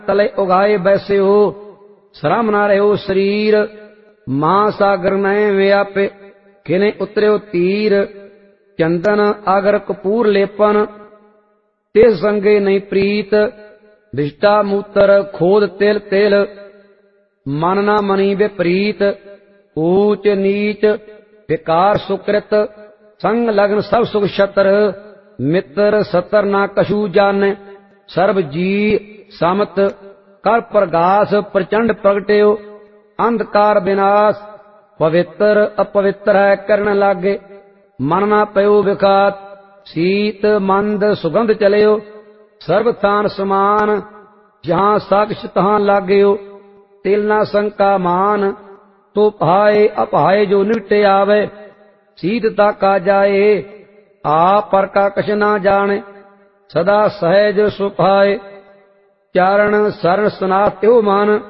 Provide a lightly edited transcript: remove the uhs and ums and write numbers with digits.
तले उगाए बैसे हो, श्रम न रहो शरीर, महासागर में व्यापे, किने उतर्यो तीर, चंदन आगर कपूर लेपन, ते संगे नहीं प्रीत, विष्टा मूत्र खोद तिल तिल, मन न मनी विपरीत, ऊच नीच विकार सुकृत, संग लगन सब सुख छतर, मित्र सतर ना कछु जाने, सर्व जी समत, कर प्रगास प्रचंड प्रगट्यो, अंधकार विनाश, पवित्र अपवित्र है करण लागे, मन ना पयो विखात, शीत मंद सुगंध चलियो, सर्व थान समान, जहां साक्ष तहां लाग्यो, तिल ना शंका मान, तो भाए अपाए जो निकटे आवे, सीधता का जाए, आप पर का कछ ना जाने, सदा सहज सुभाए, चारण शरण सनाथ त्यो मान।